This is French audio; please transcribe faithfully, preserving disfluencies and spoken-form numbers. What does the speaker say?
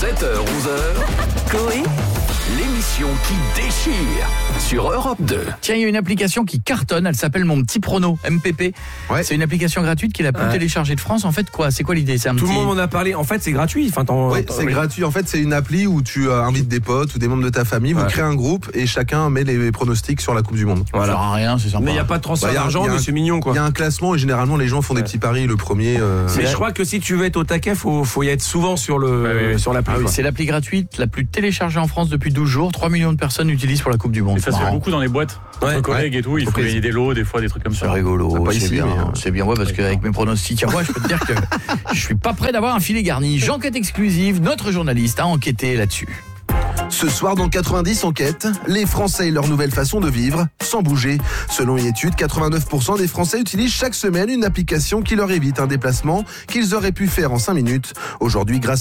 sept heures onze heures, Coé, l'émission qui déchire sur Europe deux. Tiens, il y a une application qui cartonne, elle s'appelle Mon Petit Prono, M P P. Ouais. C'est une application gratuite qui est la plus ouais. téléchargée de France. En fait, quoi? C'est quoi l'idée? C'est un Tout petit... le monde en a parlé. En fait, c'est gratuit. Enfin, t'en, Oui, t'en... c'est gratuit. En fait, c'est une appli où tu euh, invites des potes ou des membres de ta famille, vous ouais. créez un groupe et chacun met les pronostics sur la Coupe du Monde. Ça sert à rien, c'est sympa. Mais il n'y a pas de transfert Bah, y a- d'argent, y a mais un- c'est mignon, quoi. Il y a un classement et généralement les gens font des Ouais. petits paris. Le premier. euh, Mais C'est- je crois que si tu veux être au taquet, faut, faut y être souvent sur le, Ouais, ouais, ouais. sur l'appli. Ah oui, quoi. c'est l'appli gratuite la plus téléchargée en France depuis douze jours. trois millions de personnes l'utilisent pour la Coupe du Monde. Et ça se fait Marrant. beaucoup dans les boîtes. Entre Ouais, collègues et tout, il faut Faut gagner des lots, des fois des trucs comme C'est ça. rigolo, Pas c'est ici, bien, mais, euh, c'est bien, ouais, parce qu'avec mes pronostics à moi, je peux te dire que je suis pas prêt d'avoir un filet garni. J'enquête exclusive, notre journaliste a enquêté là-dessus. Ce soir dans quatre-vingt-dix enquêtes, les Français et leur nouvelle façon de vivre sans bouger. Selon une étude, quatre-vingt-neuf pour cent des Français utilisent chaque semaine une application qui leur évite un déplacement qu'ils auraient pu faire en cinq minutes. Aujourd'hui, grâce